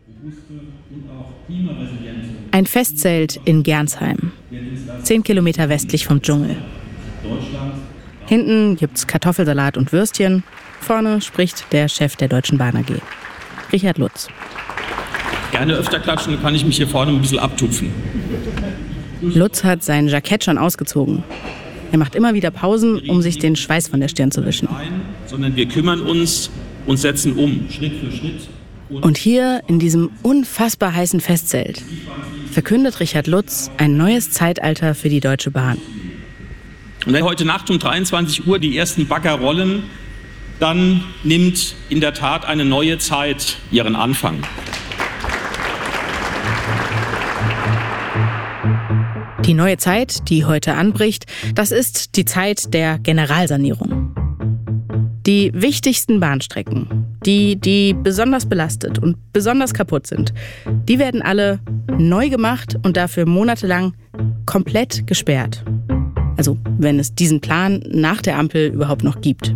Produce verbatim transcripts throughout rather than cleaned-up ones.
Ein Festzelt in Gernsheim, zehn Kilometer westlich vom Dschungel. Hinten gibt's Kartoffelsalat und Würstchen. Vorne spricht der Chef der Deutschen Bahn A G, Richard Lutz. Gerne öfter klatschen, dann kann ich mich hier vorne ein bisschen abtupfen. Lutz hat sein Jackett schon ausgezogen. Er macht immer wieder Pausen, um sich den Schweiß von der Stirn zu wischen. Nein, sondern wir kümmern uns und setzen um, Schritt für Schritt. Und hier, in diesem unfassbar heißen Festzelt, verkündet Richard Lutz ein neues Zeitalter für die Deutsche Bahn. Und wenn heute Nacht um dreiundzwanzig Uhr die ersten Bagger rollen, dann nimmt in der Tat eine neue Zeit ihren Anfang. Die neue Zeit, die heute anbricht, das ist die Zeit der Generalsanierung. Die wichtigsten Bahnstrecken, die, die besonders belastet und besonders kaputt sind, die werden alle neu gemacht und dafür monatelang komplett gesperrt. Also wenn es diesen Plan nach der Ampel überhaupt noch gibt.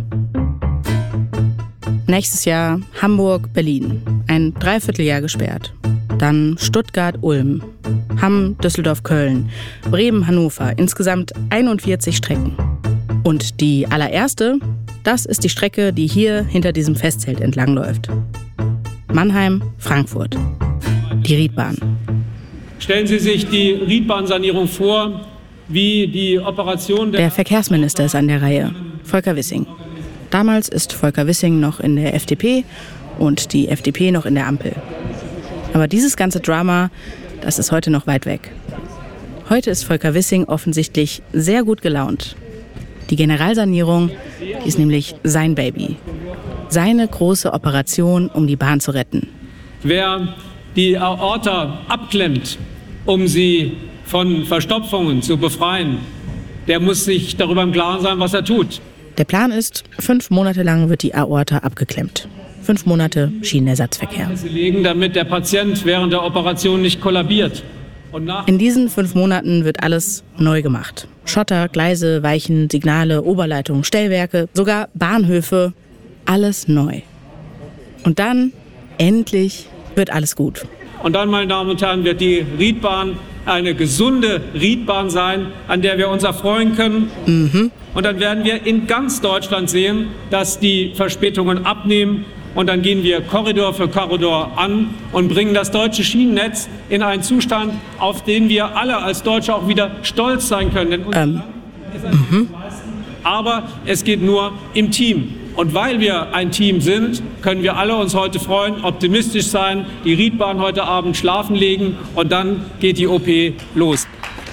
Nächstes Jahr Hamburg, Berlin, ein Dreivierteljahr gesperrt. Dann Stuttgart, Ulm, Hamm, Düsseldorf, Köln, Bremen, Hannover, insgesamt einundvierzig Strecken. Und die allererste, das ist die Strecke, die hier hinter diesem Festzelt entlangläuft. Mannheim, Frankfurt, die Riedbahn. Stellen Sie sich die Riedbahnsanierung vor, wie die Operation der... Der Verkehrsminister ist an der Reihe, Volker Wissing. Damals ist Volker Wissing noch in der F D P und die F D P noch in der Ampel. Aber dieses ganze Drama, das ist heute noch weit weg. Heute ist Volker Wissing offensichtlich sehr gut gelaunt. Die Generalsanierung ist nämlich sein Baby. Seine große Operation, um die Bahn zu retten. Wer die Aorta abklemmt, um sie von Verstopfungen zu befreien, der muss sich darüber im Klaren sein, was er tut. Der Plan ist, fünf Monate lang wird die Aorta abgeklemmt. Fünf Monate Schienenersatzverkehr. Damit der Patient während der Operation nicht kollabiert. Und nach In diesen fünf Monaten wird alles neu gemacht. Schotter, Gleise, Weichen, Signale, Oberleitungen, Stellwerke, sogar Bahnhöfe. Alles neu. Und dann, endlich, wird alles gut. Und dann, meine Damen und Herren, wird die Riedbahn eine gesunde Riedbahn sein, an der wir uns erfreuen können. Mhm. Und dann werden wir in ganz Deutschland sehen, dass die Verspätungen abnehmen. Und dann gehen wir Korridor für Korridor an und bringen das deutsche Schienennetz in einen Zustand, auf den wir alle als Deutsche auch wieder stolz sein können. Denn unser Ähm. Land ist ein Mhm. Aber es geht nur im Team. Und weil wir ein Team sind, können wir alle uns heute freuen, optimistisch sein, die Riedbahn heute Abend schlafen legen und dann geht die O P los.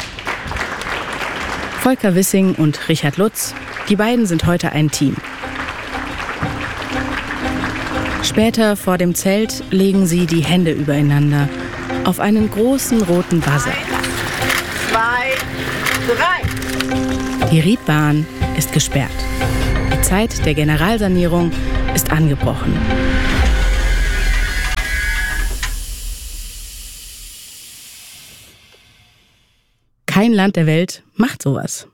Volker Wissing und Richard Lutz, die beiden sind heute ein Team. Später vor dem Zelt legen sie die Hände übereinander auf einen großen roten Buzzer. Zwei, drei. Die Riedbahn ist gesperrt. Die Zeit der Generalsanierung ist angebrochen. Kein Land der Welt macht sowas.